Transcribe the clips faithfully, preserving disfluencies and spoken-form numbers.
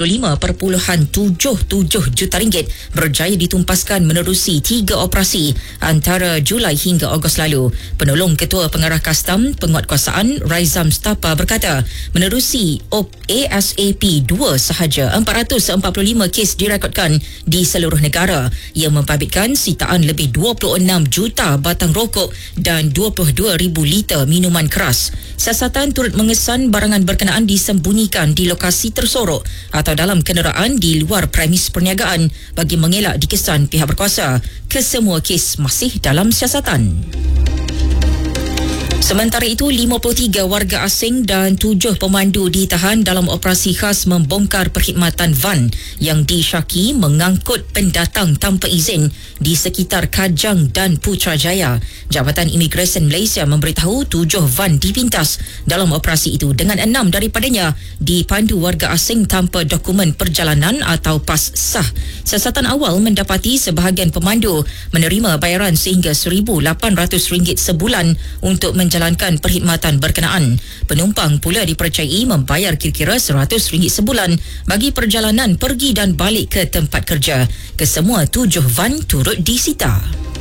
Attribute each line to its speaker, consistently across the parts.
Speaker 1: puluh lima perpuluhan tujuh tujuh juta ringgit berjaya ditumpaskan menerusi tiga operasi antara Julai hingga Ogos lalu. Penolong Ketua Pengarah Kastam Penguatkuasaan Raizam Stapa berkata, menerusi A S A P dua sahaja empat ratus empat puluh lima kes direkodkan di seluruh negara. Ia membabitkan sitaan lebih dua puluh enam juta batang rokok dan dua puluh dua ribu liter minuman keras. Siasatan turut mengesan barangan berkenaan disembunyikan di lokasi tersorok atau dalam kenderaan di luar premis perniagaan bagi mengelak dikesan pihak berkuasa. Kesemua kes masih dalam siasatan. Sementara itu, lima puluh tiga warga asing dan tujuh pemandu ditahan dalam operasi khas membongkar perkhidmatan van yang disyaki mengangkut pendatang tanpa izin di sekitar Kajang dan Putrajaya. Jabatan Imigresen Malaysia memberitahu tujuh van dipintas dalam operasi itu dengan enam daripadanya dipandu warga asing tanpa dokumen perjalanan atau pas sah. Siasatan awal mendapati sebahagian pemandu menerima bayaran sehingga seribu lapan ratus ringgit sebulan untuk menjalankan perkhidmatan berkenaan. Penumpang pula dipercayai membayar kira-kira seratus ringgit sebulan bagi perjalanan pergi dan balik ke tempat kerja. Kesemua tujuh van turut disita.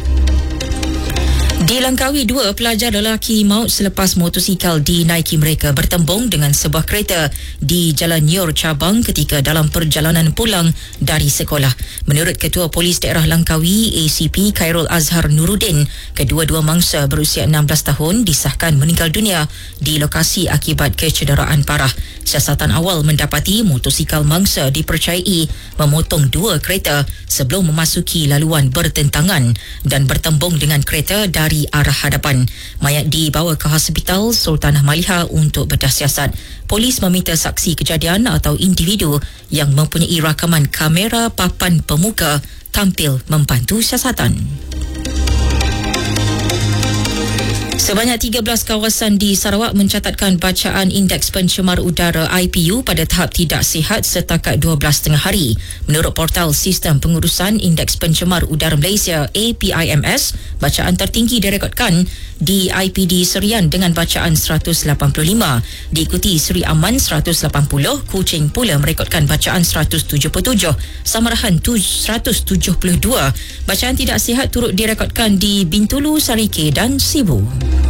Speaker 1: Di Langkawi, dua pelajar lelaki maut selepas motosikal dinaiki mereka bertembung dengan sebuah kereta di Jalan Yor Cabang ketika dalam perjalanan pulang dari sekolah. Menurut Ketua Polis Daerah Langkawi, A C P Khairul Azhar Nuruddin, kedua-dua mangsa berusia enam belas tahun disahkan meninggal dunia di lokasi akibat kecederaan parah. Siasatan awal mendapati motosikal mangsa dipercayai memotong dua kereta sebelum memasuki laluan bertentangan dan bertembung dengan kereta dari arah hadapan. Mayat dibawa ke Hospital Sultanah Maliha untuk bedah siasat. Polis meminta saksi kejadian atau individu yang mempunyai rakaman kamera papan pemuka tampil membantu siasatan. Sebanyak tiga belas kawasan di Sarawak mencatatkan bacaan Indeks Pencemar Udara I P U pada tahap tidak sihat setakat dua belas setengah hari. Menurut portal Sistem Pengurusan Indeks Pencemar Udara Malaysia A P I M S, bacaan tertinggi direkodkan di I P D Serian dengan bacaan seratus lapan puluh lima, diikuti Seri Aman seratus lapan puluh, Kuching pula merekodkan bacaan seratus tujuh puluh tujuh, Samarahan seratus tujuh puluh dua. Bacaan tidak sihat turut direkodkan di Bintulu, Sarike dan Sibu.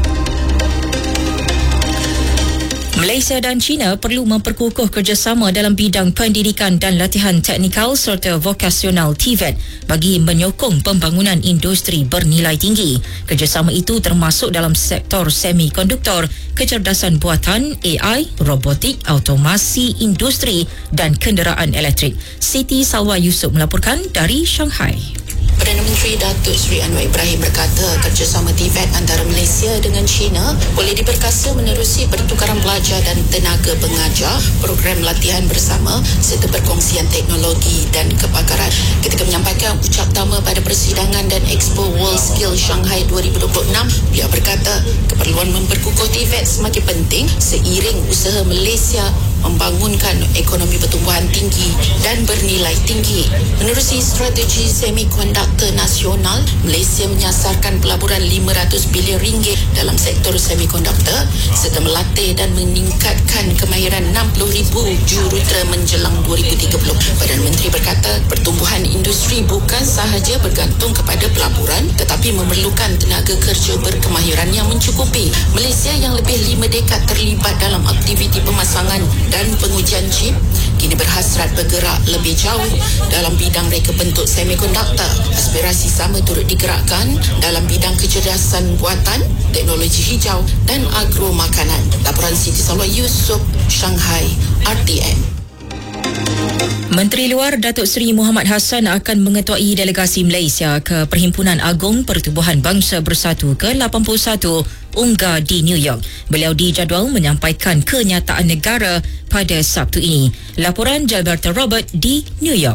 Speaker 1: Malaysia dan China perlu memperkukuh kerjasama dalam bidang pendidikan dan latihan teknikal serta vokasional T V E T bagi menyokong pembangunan industri bernilai tinggi. Kerjasama itu termasuk dalam sektor semikonduktor, kecerdasan buatan, A I, robotik, automasi industri dan kenderaan elektrik. Siti Salwa Yusof melaporkan dari Shanghai.
Speaker 2: Perdana Menteri Datuk Seri Anwar Ibrahim berkata kerjasama T V E T antara Malaysia dengan China boleh diperkasa menerusi pertukaran pelajar dan tenaga pengajar, program latihan bersama serta perkongsian teknologi dan kepakaran. Ketika menyampaikan ucap tama pada persidangan dan Expo World Skill Shanghai dua ribu dua puluh enam, beliau berkata keperluan memperkukuh T V E T semakin penting seiring usaha Malaysia membangunkan ekonomi pertumbuhan tinggi dan bernilai tinggi. Menerusi strategi semikonduktor nasional, Malaysia menyasarkan pelaburan lima ratus bilion ringgit dalam sektor semikonduktor serta melatih dan meningkatkan kemahiran enam puluh ribu jurutera menjelang dua ribu tiga puluh. Perdana Menteri berkata pertumbuhan industri bukan sahaja bergantung kepada pelaburan tetapi memerlukan tenaga kerja berkemahiran yang mencukupi. Malaysia yang lebih lima dekad terlibat dalam aktiviti pemasangan dan pengujian chip kini berhasrat bergerak lebih jauh dalam bidang reka bentuk semikonduktor. Aspirasi sama turut digerakkan dalam bidang kecerdasan buatan, teknologi hijau dan agro makanan. Laporan Siti Salwa Yusof, Shanghai, R T M.
Speaker 1: Menteri Luar Datuk Seri Muhammad Hassan akan mengetuai delegasi Malaysia ke Perhimpunan Agung Pertubuhan Bangsa Bersatu ke lapan puluh satu UNGA di New York. Beliau dijadual menyampaikan kenyataan negara pada Sabtu ini. Laporan Jalberto Robert di New York.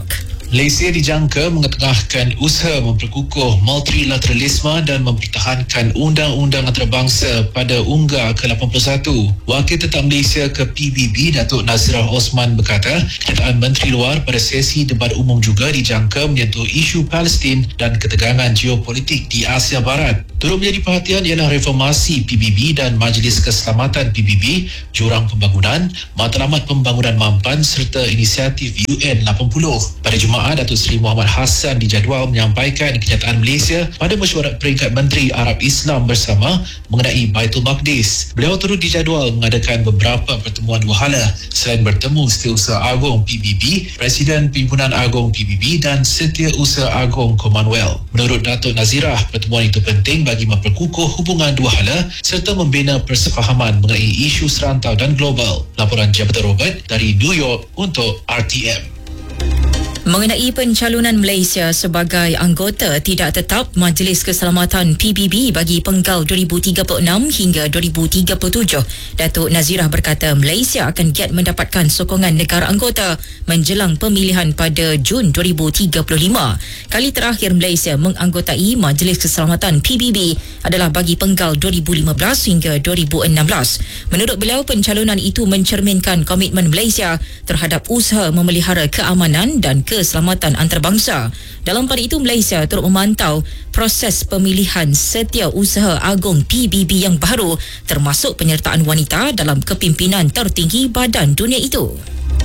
Speaker 3: Malaysia dijangka mengetengahkan usaha memperkukuh multilateralisme dan mempertahankan undang-undang antarabangsa pada Unggar ke lapan puluh satu. Wakil Tetap Malaysia ke P B B, Datuk Nazirah Osman berkata, kenyataan Menteri Luar pada sesi debat umum juga dijangka menyentuh isu Palestin dan ketegangan geopolitik di Asia Barat. Turut menjadi perhatian ialah reformasi P B B dan Majlis Keselamatan P B B, jurang pembangunan, matlamat pembangunan mampan serta inisiatif U N lapan puluh. Pada Jumaat, Datuk Seri Muhammad Hassan dijadual menyampaikan kenyataan Malaysia pada mesyuarat peringkat Menteri Arab Islam bersama mengenai Baitul Maqdis. Beliau turut dijadual mengadakan beberapa pertemuan dua hala selain bertemu Setiausaha Agong P B B, Presiden Pimpinan Agong P B B dan Setiausaha Agong Commonwealth. Menurut Datuk Nazirah, pertemuan itu penting bagi memperkukuh hubungan dua hala serta membina persefahaman mengenai isu serantau dan global. Laporan Jabatan Robert dari New York untuk R T M.
Speaker 1: Mengenai pencalonan Malaysia sebagai anggota tidak tetap Majlis Keselamatan P B B bagi penggal dua ribu tiga puluh enam hingga dua ribu tiga puluh tujuh, Datuk Nazirah berkata Malaysia akan giat mendapatkan sokongan negara anggota menjelang pemilihan pada Jun dua ribu tiga puluh lima. Kali terakhir Malaysia menganggotai Majlis Keselamatan P B B adalah bagi penggal dua ribu lima belas hingga dua ribu enam belas. Menurut beliau, pencalonan itu mencerminkan komitmen Malaysia terhadap usaha memelihara keamanan dan ke keselamatan antarabangsa. Dalam pada itu, Malaysia turut memantau proses pemilihan Setiausaha Agong P B B yang baru, termasuk penyertaan wanita dalam kepimpinan tertinggi badan dunia itu.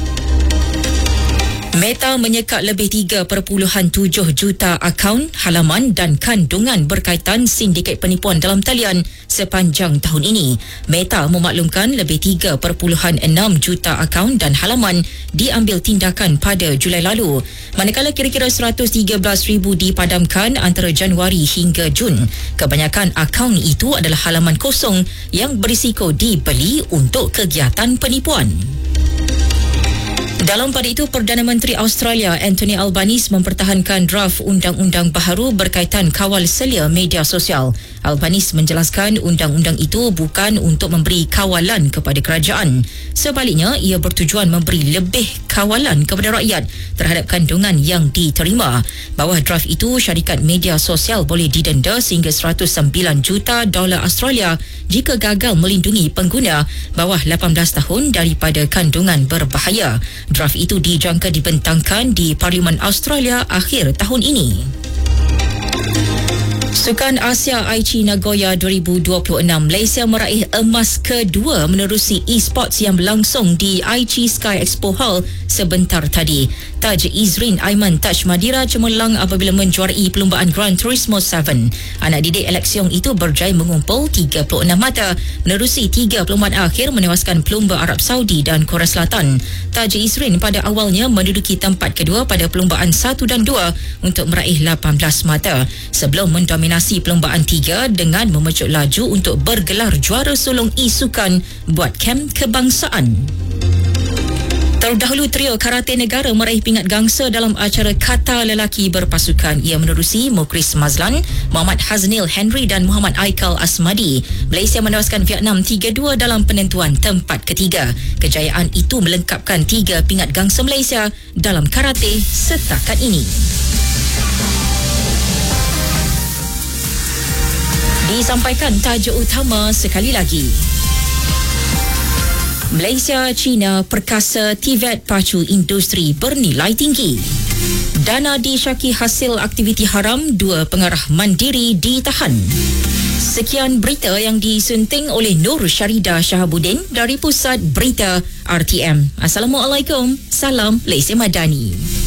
Speaker 1: Meta menyekat lebih tiga perpuluhan tujuh juta akaun, halaman dan kandungan berkaitan sindiket penipuan dalam talian sepanjang tahun ini. Meta memaklumkan lebih tiga perpuluhan enam juta akaun dan halaman diambil tindakan pada Julai lalu, manakala kira-kira seratus tiga belas ribu dipadamkan antara Januari hingga Jun. Kebanyakan akaun itu adalah halaman kosong yang berisiko dibeli untuk kegiatan penipuan. Dalam pada itu, Perdana Menteri Australia Anthony Albanese mempertahankan draft undang-undang baharu berkaitan kawal selia media sosial. Albanese menjelaskan undang-undang itu bukan untuk memberi kawalan kepada kerajaan. Sebaliknya, ia bertujuan memberi lebih kawalan kepada rakyat terhadap kandungan yang diterima. Bawah draft itu, syarikat media sosial boleh didenda sehingga seratus sembilan juta dolar Australia jika gagal melindungi pengguna bawah lapan belas tahun daripada kandungan berbahaya. Draft itu dijangka dibentangkan di Parlimen Australia akhir tahun ini. Sukan Asia Aichi Nagoya dua ribu dua puluh enam, Malaysia meraih emas kedua menerusi e-sports yang berlangsung di Aichi Sky Expo Hall sebentar tadi. Taj Izrin Aiman Taj Madira cemerlang apabila menjuarai perlumbaan Gran Turismo tujuh. Anak didik Alex Yong itu berjaya mengumpul tiga puluh enam mata menerusi tiga perlumbaan akhir menewaskan pelumba Arab Saudi dan Korea Selatan. Taj Izrin pada awalnya menduduki tempat kedua pada perlumbaan satu dan dua untuk meraih lapan belas mata sebelum mendominasi perlumbaan tiga dengan memecut laju untuk bergelar juara sulung e-sukan buat kem kebangsaan. Terdahulu, trio karate negara meraih pingat gangsa dalam acara kata lelaki berpasukan. Ia menerusi Mukris Mazlan, Muhammad Haznil Henry dan Muhammad Aikal Asmadi. Malaysia menewaskan Vietnam tiga dua dalam penentuan tempat ketiga. Kejayaan itu melengkapkan tiga pingat gangsa Malaysia dalam karate setakat ini. Disampaikan tajuk utama sekali lagi. Malaysia, China, perkasa T V E T pacu industri bernilai tinggi. Dana disyaki hasil aktiviti haram, dua pengarah mandiri ditahan. Sekian berita yang disunting oleh Nur Syarida Shahabuddin dari Pusat Berita R T M. Assalamualaikum, salam Malaysia Madani.